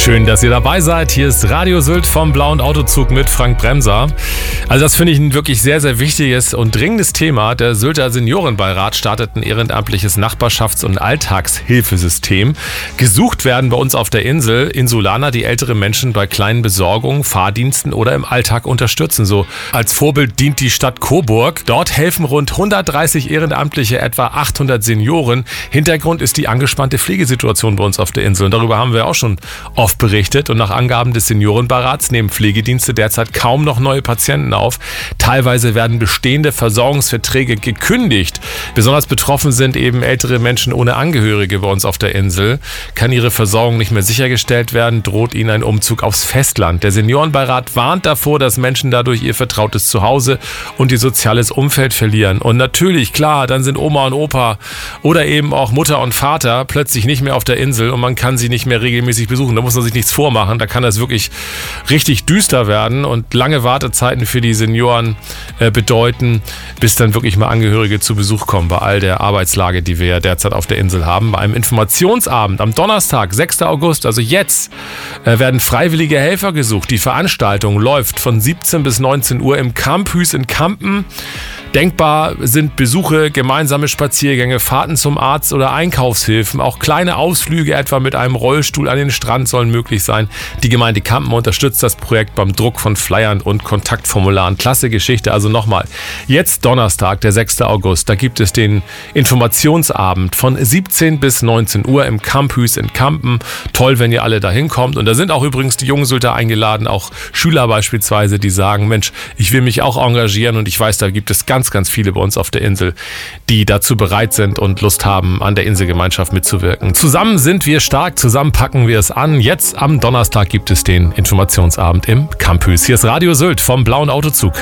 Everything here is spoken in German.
Schön, dass ihr dabei seid. Hier ist Radio Sylt vom Blauen Autozug mit Frank Bremser. Also das finde ich ein wirklich sehr, sehr wichtiges und dringendes Thema. Der Sylter Seniorenbeirat startet ein ehrenamtliches Nachbarschafts- und Alltagshilfesystem. Gesucht werden bei uns auf der Insel Insulaner, die ältere Menschen bei kleinen Besorgungen, Fahrdiensten oder im Alltag unterstützen. So als Vorbild dient die Stadt Coburg. Dort helfen rund 130 Ehrenamtliche, etwa 800 Senioren. Hintergrund ist die angespannte Pflegesituation bei uns auf der Insel. Und darüber haben wir auch schon oft berichtet, und nach Angaben des Seniorenbeirats nehmen Pflegedienste derzeit kaum noch neue Patienten auf. Teilweise werden bestehende Versorgungsverträge gekündigt. Besonders betroffen sind eben ältere Menschen ohne Angehörige bei uns auf der Insel. Kann ihre Versorgung nicht mehr sichergestellt werden, droht ihnen ein Umzug aufs Festland. Der Seniorenbeirat warnt davor, dass Menschen dadurch ihr vertrautes Zuhause und ihr soziales Umfeld verlieren. Und natürlich, klar, dann sind Oma und Opa oder eben auch Mutter und Vater plötzlich nicht mehr auf der Insel und man kann sie nicht mehr regelmäßig besuchen. Da muss man sich nichts vormachen. Da kann das wirklich richtig düster werden und lange Wartezeiten für die Senioren bedeuten, bis dann wirklich mal Angehörige zu Besuch kommen bei all der Arbeitslage, die wir ja derzeit auf der Insel haben. Bei einem Informationsabend am Donnerstag, 6. August, also jetzt, werden freiwillige Helfer gesucht. Die Veranstaltung läuft von 17 bis 19 Uhr im Campus in Kampen. Denkbar sind Besuche, gemeinsame Spaziergänge, Fahrten zum Arzt oder Einkaufshilfen. Auch kleine Ausflüge etwa mit einem Rollstuhl an den Strand sollen möglich sein. Die Gemeinde Kampen unterstützt das Projekt beim Druck von Flyern und Kontaktformularen. Klasse Geschichte. Also nochmal, jetzt Donnerstag, der 6. August, da gibt es den Informationsabend von 17 bis 19 Uhr im Campus in Kampen. Toll, wenn ihr alle da hinkommt. Und da sind auch übrigens die jungen Sylter eingeladen, auch Schüler beispielsweise, die sagen, Mensch, ich will mich auch engagieren, und ich weiß, da gibt es ganz viele bei uns auf der Insel, die dazu bereit sind und Lust haben, an der Inselgemeinschaft mitzuwirken. Zusammen sind wir stark, zusammen packen wir es an. Jetzt am Donnerstag gibt es den Informationsabend im Campus. Hier ist Radio Sylt vom Blauen Autozug.